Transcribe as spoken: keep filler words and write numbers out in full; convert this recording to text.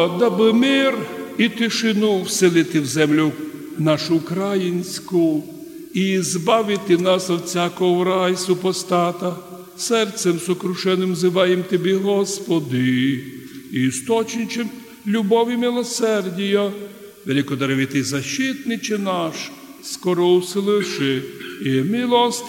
даби мир і тишину вселити в землю нашу українську і збавити нас від всякого раю супостата. Серцем сокрушеним взиваєм Тебе, Господи, істочничем любові милосердія, великодаровитий защитниче наш, скоро услиши і милости